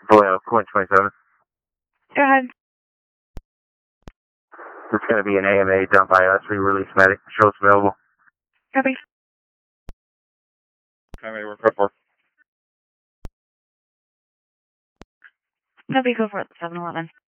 Point 27. Go ahead. It's going to be an AMA done by us. We release medic. Show us available. Copy. AMA, we're code 4. Copy, go for it. 7-11.